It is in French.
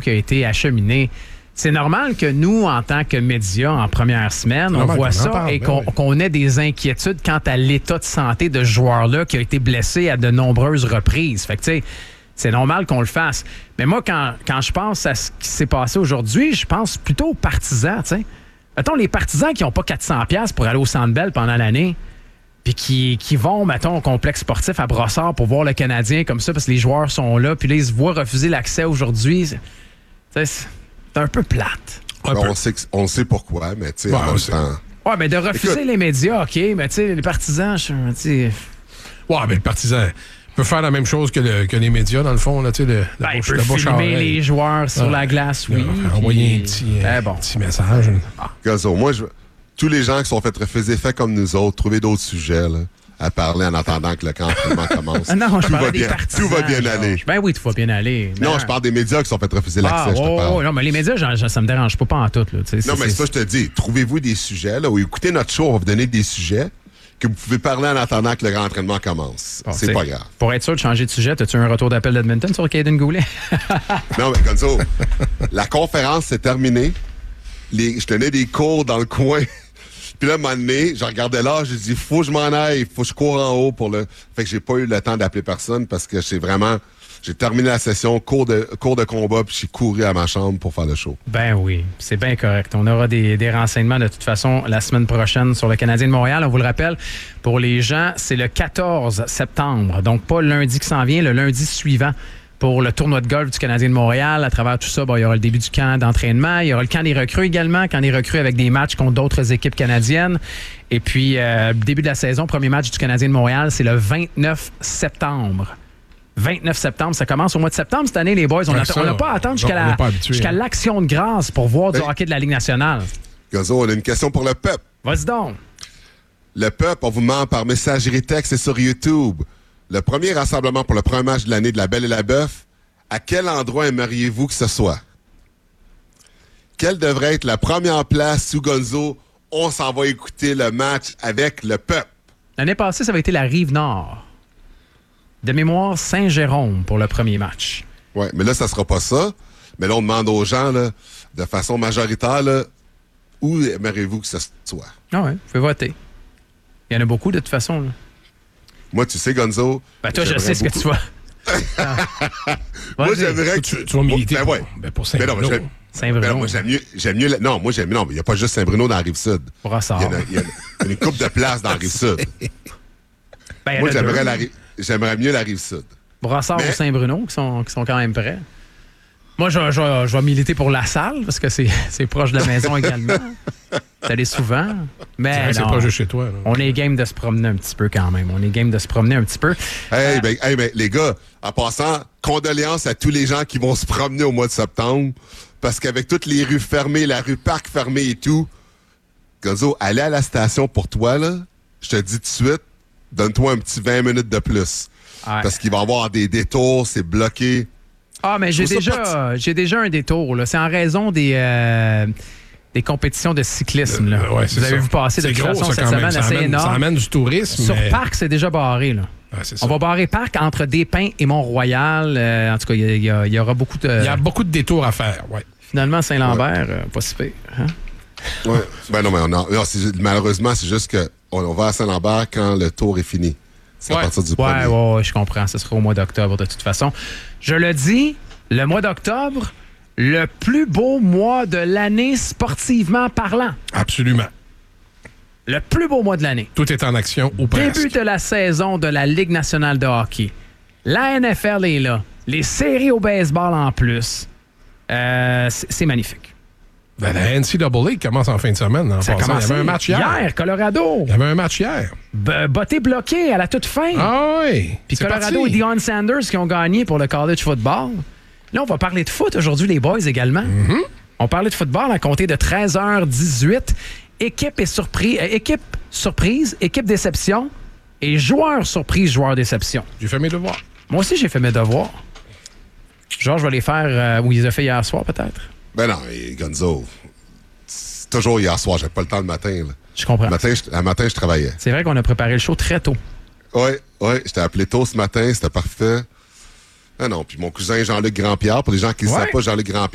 qui a été acheminé. C'est normal que nous, en tant que médias, en première semaine, on voit ça et qu'on ait des inquiétudes quant à l'état de santé de ce joueur-là qui a été blessé à de nombreuses reprises. Fait que, tu sais, c'est normal qu'on le fasse. Mais moi, quand je pense à ce qui s'est passé aujourd'hui, je pense plutôt aux partisans, tu sais. Mettons, les partisans qui n'ont pas 400$ pour aller au Centre Bell pendant l'année, puis qui vont, mettons, au complexe sportif à Brossard pour voir le Canadien comme ça, parce que les joueurs sont là, puis là, ils se voient refuser l'accès aujourd'hui. C'est un peu plate. On sait pourquoi, mais tu sais, en même temps... Ouais, mais de refuser les médias, OK, mais tu sais, les partisans, Ouais, mais le partisan peut faire la même chose que les médias, dans le fond, là, tu sais, il peut filmer les joueurs sur la glace, oui. Envoyer un petit message. Gazo, moi, tous les gens qui sont fait refuser, fait comme nous autres, trouver d'autres sujets, là, à parler en attendant que le camp commence. Non, je parle des partisans. Tout va bien aller. Ben oui, tout va bien aller. Non, je parle des médias qui sont fait refuser l'accès, je te parle. Non, mais les médias, ça me dérange pas en tout. Là, non, mais ça, je te dis, trouvez-vous des sujets, là, ou écoutez notre show, on va vous donner des sujets que vous pouvez parler en attendant que le grand entraînement commence. Bon, c'est pas grave. Pour être sûr de changer de sujet, as-tu un retour d'appel d'Edmonton sur Caden Goulet? Non, mais Gonzo, la conférence s'est terminée. Je tenais des cours dans le coin. Puis là, à un moment donné, je regardais l'heure, j'ai dit, faut que je m'en aille, faut que je cours en haut pour le... Fait que j'ai pas eu le temps d'appeler personne parce que j'ai terminé la session, cours de combat, puis j'ai couru à ma chambre pour faire le show. Ben oui, c'est bien correct. On aura des renseignements de toute façon la semaine prochaine sur le Canadien de Montréal. On vous le rappelle, pour les gens, c'est le 14 septembre. Donc, pas le lundi qui s'en vient, le lundi suivant. Pour le tournoi de golf du Canadien de Montréal. À travers tout ça, il y aura le début du camp d'entraînement. Il y aura le camp des recrues également, camp des recrues avec des matchs contre d'autres équipes canadiennes. Et puis, début de la saison, premier match du Canadien de Montréal, c'est le 29 septembre. 29 septembre, ça commence au mois de septembre cette année, les boys. On n'a pas à attendre jusqu'à l'Action de grâce pour voir du hockey de la Ligue nationale. Gazo, on a une question pour le peuple. Vas-y donc. Le peuple, on vous demande par messagerie texte et sur YouTube. Le premier rassemblement pour le premier match de l'année de la Belle et la Bœuf, à quel endroit aimeriez-vous que ce soit? Quelle devrait être la première place sous Gonzo? On s'en va écouter le match avec le peuple. L'année passée, ça avait été la Rive-Nord. De mémoire, Saint-Jérôme pour le premier match. Oui, mais là, ça sera pas ça. Mais là, on demande aux gens, là, de façon majoritaire, là, où aimeriez-vous que ce soit? Ah oui, vous pouvez voter. Il y en a beaucoup, de toute façon, là. Moi, tu sais, Gonzo... Ben toi, je sais ce que tu vas... Moi, j'aimerais que... Tu vas militer pour Saint-Bruno. Saint-Bruno. Moi, j'aime mieux... Non, moi, j'aime mieux... Non, mais il n'y a pas juste Saint-Bruno dans la Rive-Sud. Brossard. Il y a une couple de places dans la Rive-Sud. Moi, j'aimerais mieux la Rive-Sud. Brossard ou Saint-Bruno, qui sont quand même prêts. Moi, je vais militer pour La Salle, parce que c'est proche de la maison également. C'est allé souvent. Mais c'est pas juste chez toi. Là. On est game de se promener un petit peu quand même. Hey, ben, les gars, en passant, condoléances à tous les gens qui vont se promener au mois de septembre, parce qu'avec toutes les rues fermées, la rue Parc fermée et tout, Gonzo, aller à la station pour toi, là, je te dis tout de suite, donne-toi un petit 20 minutes de plus. Ouais. Parce qu'il va y avoir des détours, c'est bloqué. Ah, mais j'ai déjà un détour. Là. C'est en raison des compétitions de cyclisme. Là. Ouais, vous avez vu passer de toute façon cette semaine assez énorme. Ça amène du tourisme. Sur Parc, c'est déjà barré. Là. Ouais, on va barrer Parc entre Despins et Mont-Royal. En tout cas, il y aura beaucoup de... Il y a beaucoup de détours à faire, oui. Finalement, Saint-Lambert, pas si pire. Hein? Ouais. Ben non, mais malheureusement, c'est juste qu'on va à Saint-Lambert quand le tour est fini. C'est à partir du premier. Oui, je comprends. Ce sera au mois d'octobre, de toute façon. Je le dis, le mois d'octobre, le plus beau mois de l'année sportivement parlant. Absolument. Le plus beau mois de l'année. Tout est en action ou presque. Début de la saison de la Ligue nationale de hockey. La NFL est là. Les séries au baseball en plus. C'est magnifique. Ben, la NCAA commence en fin de semaine. Il y avait un match hier. Colorado. Il y avait un match hier. Botté bloqué à la toute fin. Ah oui. Puis Colorado et Deion Sanders qui ont gagné pour le college football. Là, on va parler de foot aujourd'hui, les boys également. Mm-hmm. On parlait de football à compter de 13h18. Équipe surprise, équipe déception et joueur surprise, joueur déception. J'ai fait mes devoirs. Moi aussi, j'ai fait mes devoirs. Genre, je vais les faire où ils ont fait hier soir, peut-être. Ben non, Gonzo, c'est toujours hier soir, j'avais pas le temps le matin. Là. Je comprends. Le matin, je travaillais. C'est vrai qu'on a préparé le show très tôt. Oui, je t'ai appelé tôt ce matin, c'était parfait. Ah non, puis mon cousin Jean-Luc Grandpierre, pour les gens qui ne savent pas, Jean-Luc Grandpierre,